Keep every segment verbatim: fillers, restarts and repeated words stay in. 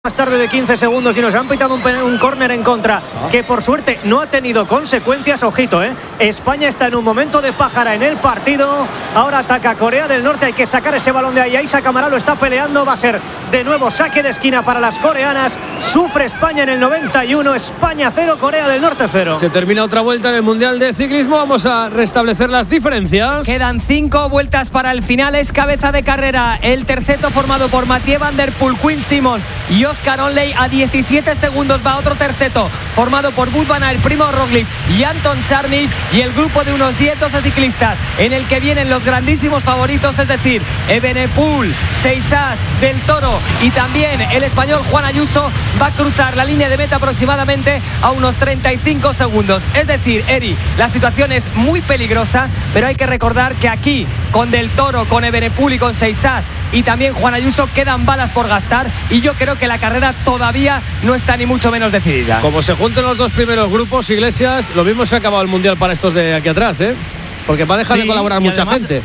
Más tarde de quince segundos y nos han pitado un, un córner en contra que por suerte no ha tenido consecuencias. Ojito, eh España está en un momento de pájara en el partido. Ahora ataca Corea del Norte, hay que sacar ese balón de ahí. Aisa Camará lo está peleando, va a ser de nuevo saque de esquina para las coreanas. Sufre España en el noventa y uno, España cero, Corea del Norte cero. Se termina otra vuelta en el Mundial de Ciclismo, vamos a restablecer las diferencias. Quedan cinco vueltas para el final, es cabeza de carrera el terceto formado por Mathieu Van Der Poel, Quinn Simmons y Oscar Onley. A diecisiete segundos va otro terceto formado por Wout van Aert, Primo Roglic y Anton Charmik, y el grupo de unos diez doce ciclistas en el que vienen los grandísimos favoritos, es decir, Evenepoel, Seixas, Del Toro y también el español Juan Ayuso, va a cruzar la línea de meta aproximadamente a unos treinta y cinco segundos. Es decir, Eri, la situación es muy peligrosa, pero hay que recordar que aquí con Del Toro, con Evenepoel y con Seixas y también Juan Ayuso quedan balas por gastar, y yo creo que la carrera todavía no está ni mucho menos decidida. Como se junten los dos primeros grupos, Iglesias, lo mismo se ha acabado el Mundial para estos de aquí atrás, ¿eh? Porque va a dejar sí, de colaborar mucha además, gente.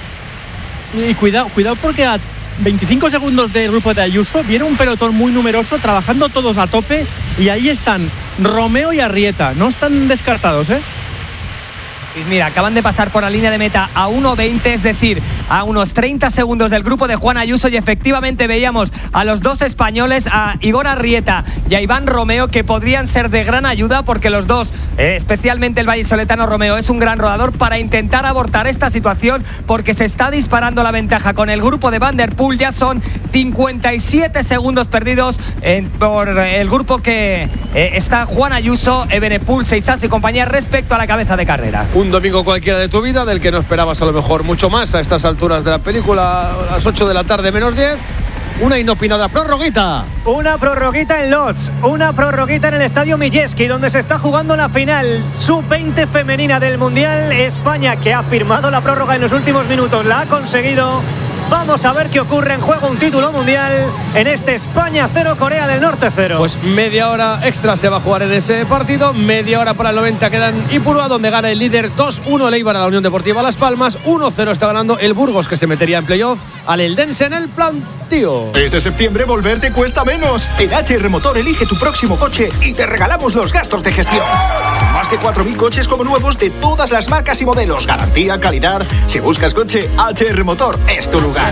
Y cuidado, cuidado porque a veinticinco segundos del grupo de Ayuso viene un pelotón muy numeroso, trabajando todos a tope, y ahí están Romeo y Arrieta, no están descartados, ¿eh? Mira, acaban de pasar por la línea de meta a uno veinte, es decir, a unos treinta segundos del grupo de Juan Ayuso, y efectivamente veíamos a los dos españoles, a Igor Arrieta y a Iván Romeo, que podrían ser de gran ayuda, porque los dos, eh, especialmente el vallisoletano Romeo, es un gran rodador, para intentar abortar esta situación, porque se está disparando la ventaja con el grupo de Van Der Poel. Ya son cincuenta y siete segundos perdidos eh, por el grupo que eh, está Juan Ayuso, Evenepoel, Seixas y compañía respecto a la cabeza de carrera. Un domingo cualquiera de tu vida, del que no esperabas a lo mejor mucho más a estas alturas de la película, a las ocho de la tarde menos diez. Una inopinada prorroguita. Una prorroguita en Lodz, una prorroguita en el estadio Milleski, donde se está jugando la final sub veinte femenina del Mundial. España, que ha firmado la prórroga en los últimos minutos, la ha conseguido. Vamos a ver qué ocurre. En juego un título mundial en este España cero, Corea del Norte cero. Pues media hora extra se va a jugar en ese partido. Media hora para el noventa queda en Ipurúa, donde gana el líder dos uno el Eibar a la Unión Deportiva Las Palmas. uno cero está ganando el Burgos, que se metería en playoff, al Eldense en el plantío. Este septiembre volver te cuesta menos. En H R Motor elige tu próximo coche y te regalamos los gastos de gestión. Más de cuatro mil coches como nuevos de todas las marcas y modelos. Garantía, calidad. Si buscas coche, H R Motor es tu lugar.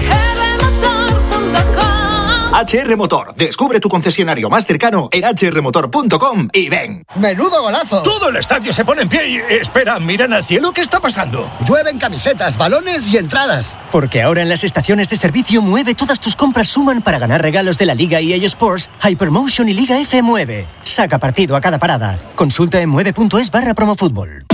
H R Motor. Descubre tu concesionario más cercano en h r motor punto com y ven. ¡Menudo golazo! Todo el estadio se pone en pie y... Espera, miran al cielo, ¿qué está pasando? Llueven camisetas, balones y entradas. Porque ahora en las estaciones de servicio Mueve todas tus compras suman para ganar regalos de la Liga E A Sports, Hypermotion y Liga F Mueve. Saca partido a cada parada. Consulta en mueve punto es barra promofútbol.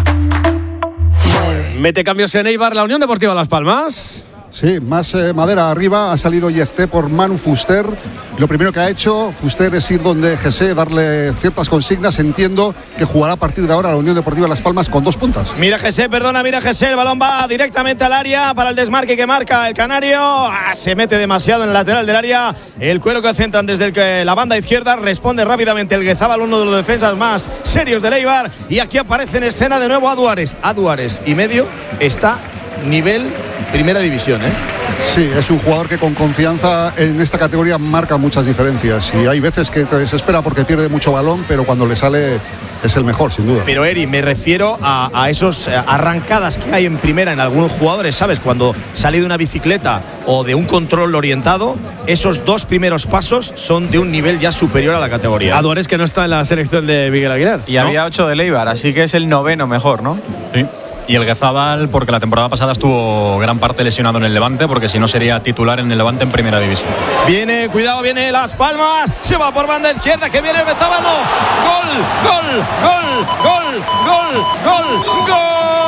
Mete cambios en Eibar, la Unión Deportiva Las Palmas. Sí, más eh, madera arriba. Ha salido Yefté por Manu Fuster. Lo primero que ha hecho Fuster es ir donde Jesse, darle ciertas consignas. Entiendo que jugará a partir de ahora la Unión Deportiva Las Palmas con dos puntas. Mira Jesse, perdona, mira Jesse. El balón va directamente al área para el desmarque que marca el canario. Ah, se mete demasiado en el lateral del área. El cuero que centran desde el que la banda izquierda. Responde rápidamente el Guezábal, uno de los defensas más serios del Eibar. Y aquí aparece en escena de nuevo Aduares. Aduares y medio está nivel primera división, ¿eh? Sí, es un jugador que con confianza en esta categoría marca muchas diferencias, y hay veces que te desespera porque pierde mucho balón, pero cuando le sale es el mejor, sin duda. Pero Eri, me refiero a, a esos arrancadas que hay en primera en algunos jugadores, ¿sabes? Cuando sale de una bicicleta o de un control orientado, esos dos primeros pasos son de un nivel ya superior a la categoría. Aduares, que no está en la selección de Miguel Aguilar. Y ¿no? Había ocho de Eibar, así que es el noveno mejor, ¿no? Sí. Y el Guezábal, porque la temporada pasada estuvo gran parte lesionado en el Levante, porque si no sería titular en el Levante en primera división. Viene, cuidado, viene Las Palmas, se va por banda izquierda, que viene el Guezábal, no. Gol, gol, gol, gol, gol, gol, gol.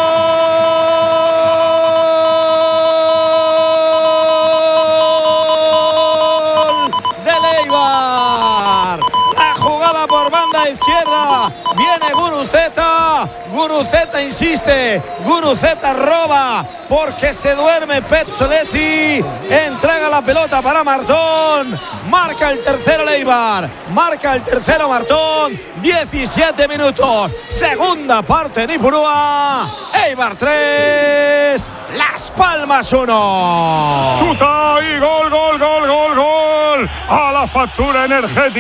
Del Eibar. La jugada por banda izquierda. Viene Guruceta. Guruceta insiste, Guruceta roba porque se duerme Pezzolesi, entrega la pelota para Martón, marca el tercero Leibar, marca el tercero Martón, diecisiete minutos, segunda parte en Ipurúa, Eibar tres, Las Palmas uno. Chuta y gol, gol, gol, gol, gol a la factura energética.